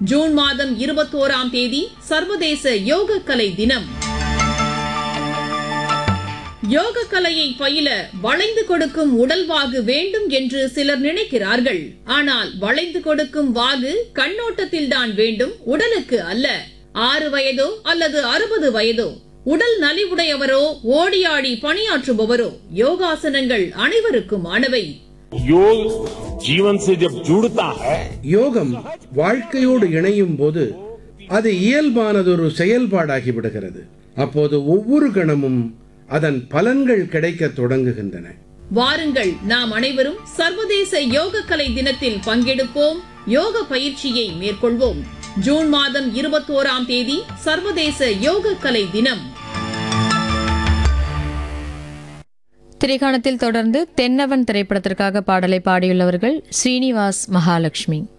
June மாதம் 21ஆம் தேதி சர்வதேச யோகக்கலை தினம். யோகக்கலையை பயில வளைந்து கொடுக்கும் உடல்வாகு வேண்டும் என்று சிலர் நினைக்கிறார்கள். ஆனால் வளைந்து கொடுக்கும் வாகு கண்ணோட்டத்தில்தான் வேண்டும், உடலுக்கு அல்ல. 6 வயதோ அல்லது 60 வயதோ, உடல் நலிவுடையவரோ ஓடியாடி பணியாற்றுபவரோ, யோகாசனங்கள் அனைவருக்குமானவை. जीवन से जब जुड़ता है, யோகம் வாழ்க்கையோடு இணையும் போது அது இயல்பானதொரு செயல்பாடாகி விடுகிறது. அப்போது ஒவ்வொரு கணமும் அதன் பலன்கள் கிடைக்கத் தொடங்குகின்றன. வாருங்கள், நாம் அனைவரும் சர்வதேச யோகக்கலை தினத்தில் பங்கெடுப்போம், யோக பயிற்சியை மேற்கொள்வோம். ஜூன் மாதம் 21ஆம் தேதி சர்வதேச யோகக்கலை தினம். திரைக்காணத்தில் தொடர்ந்து தென்னவன் திரைப்படத்திற்காக பாடலை பாடியுள்ளவர்கள் ஸ்ரீனிவாஸ், மகாலட்சுமி.